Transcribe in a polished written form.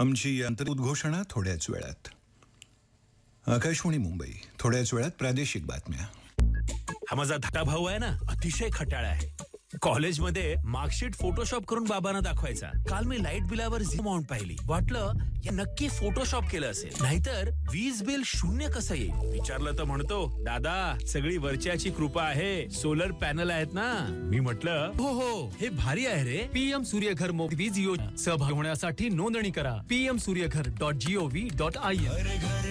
आमची उद्घोषणा थोड्याच वेळात. आकाशवाणी मुंबई, थोड्याच वेळात प्रादेशिक बातम्या. हा माझा धाकटा भाऊ आहे ना, अतिशय खट्याळ आहे. कॉलेजमध्ये मार्कशीट फोटोशॉप करून बाबांना दाखवायचा. काल मी लाईट बिलावर झिरो अमाउंट पाहिली. वाटलं या नक्की फोटोशॉप केलं असेल, नाहीतर वीज बिल शून्य कसं येईल. विचारलं तर म्हणतो, दादा सगळी वरच्याची कृपा आहे, सोलर पॅनल आहेत ना. मी म्हटलं हो हे भारी आहे रे. PM सूर्यघर वीज योजना सहभागी होण्यासाठी नोंदणी करा. pmsuryaghar.gov.in.